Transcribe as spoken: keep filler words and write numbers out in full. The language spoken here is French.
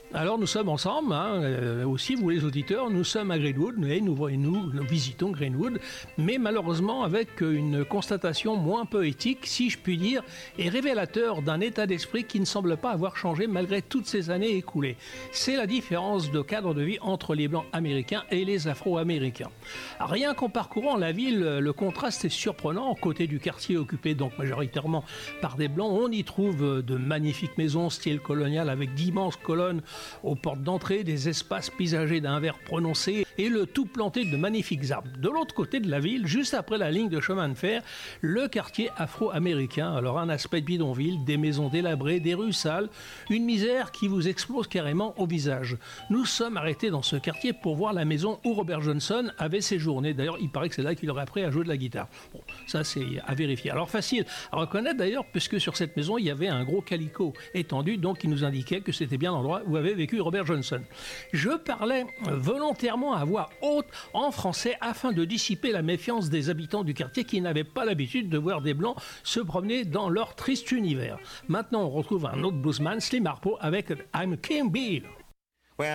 Alors nous sommes ensemble, hein, euh, aussi vous les auditeurs, nous sommes à Greenwood, et nous, nous, nous visitons Greenwood, mais malheureusement avec une constatation moins poétique, si je puis dire, et révélateur d'un état d'esprit qui ne semble pas avoir changé malgré toutes ces années écoulées. C'est la différence de cadre de vie entre les Blancs américains et les Afro-américains. Rien qu'en parcourant la ville, le contraste est surprenant. Côté du quartier occupé donc majoritairement par des Blancs, on y trouve de magnifiques maisons style colonial avec d'immenses colonnes aux portes d'entrée, des espaces paysagers d'un vert prononcé et le tout planté de magnifiques arbres. De l'autre côté de la ville, juste après la ligne de chemin de fer, le quartier afro-américain. Alors un aspect de bidonville, des maisons délabrées, des rues sales, une misère qui vous explose carrément au visage. Nous sommes arrêtés dans ce quartier pour voir la maison où Robert Johnson avait séjourné. D'ailleurs, il paraît que c'est là qu'il aurait appris à jouer de la guitare. Bon, ça c'est à vérifier. Alors facile à reconnaître d'ailleurs, puisque sur cette maison, il y avait un gros calicot étendu, donc qui nous indiquait que c'était bien l'endroit où avait vécu Robert Johnson. Je parlais volontairement à voix haute en français afin de dissiper la méfiance des habitants du quartier qui n'avaient pas l'habitude de voir des Blancs se promener dans leur triste univers. Maintenant, on retrouve un autre bluesman, Slim Harpo, avec I'm King Bill.